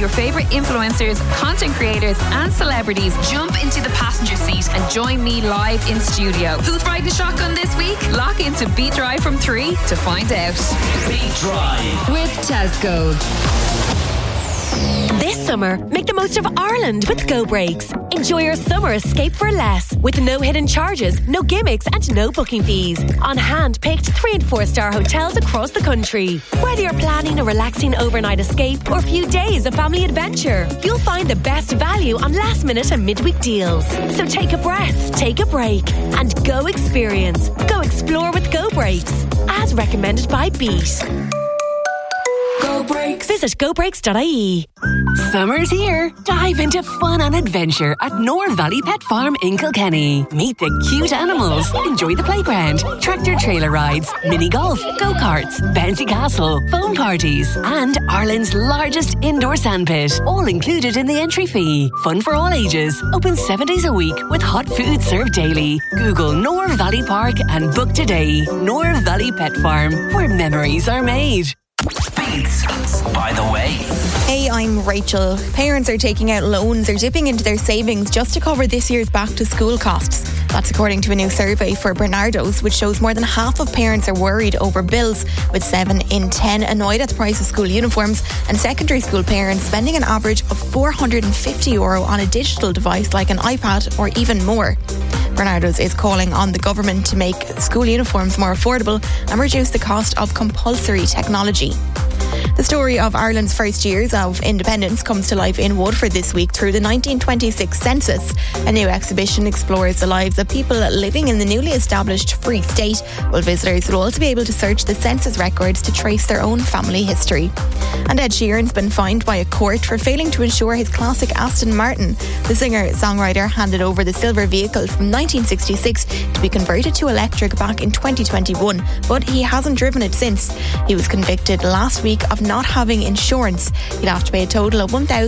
your favourite influencers, content creators and celebrities jump into the passenger seat and join me live in studio. Who's riding shotgun this week? Lock into Beat Drive from 3 to find out. Beat Drive with Tesco. This summer, make the most of Ireland with Go Breaks. Enjoy your summer escape for less, with no hidden charges, no gimmicks and no booking fees. On hand-picked 3- and 4-star hotels across the country. Whether you're planning a relaxing overnight escape or a few days of family adventure, you'll find the best value on last-minute and midweek deals. So take a breath, take a break, and go experience. Go explore with Go Breaks, as recommended by Beat. Go Breaks. Visit gobreaks.ie. Summer's here. Dive into fun and adventure at North Valley Pet Farm in Kilkenny. Meet the cute animals, enjoy the playground, tractor trailer rides, mini golf, go-karts, bouncy castle, foam parties, and Ireland's largest indoor sandpit. All included in the entry fee. Fun for all ages. Open 7 days a week with hot food served daily. Google North Valley Park and book today. North Valley Pet Farm, where memories are made. Beats by the way. Hey, I'm Rachel. Parents are taking out loans or dipping into their savings just to cover this year's back to school costs. That's according to a new survey for Bernardo's, which shows more than half of parents are worried over bills, with 7 in 10 annoyed at the price of school uniforms, and secondary school parents spending an average of €450 on a digital device like an iPad or even more. Bernardo's is calling on the government to make school uniforms more affordable and reduce the cost of compulsory technology. The story of Ireland's first years of independence comes to life in Waterford this week through the 1926 census. A new exhibition explores the lives of people living in the newly established Free State, while visitors will also be able to search the census records to trace their own family history. And Ed Sheeran's been fined by a court for failing to insure his classic Aston Martin. The singer-songwriter handed over the silver vehicle from 1966 to be converted to electric back in 2021, but he hasn't driven it since. He was convicted last week of not having insurance. He'd have to pay a total of